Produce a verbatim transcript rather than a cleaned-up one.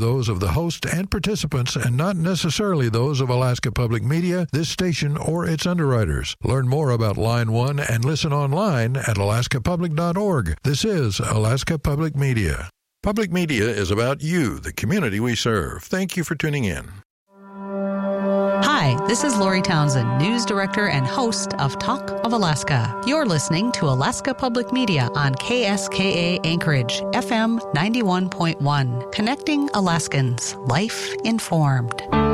those of the host and participants and not necessarily those of Alaska Public Media, this station, or its underwriters. Learn more about Line one and listen online at alaska public dot org. This is Alaska Public Media. Public media is about you, the community we serve. Thank you for tuning in. Hi, this is Lori Townsend, News Director and host of Talk of Alaska. You're listening to Alaska Public Media on K S K A Anchorage, F M ninety-one point one, connecting Alaskans, life informed.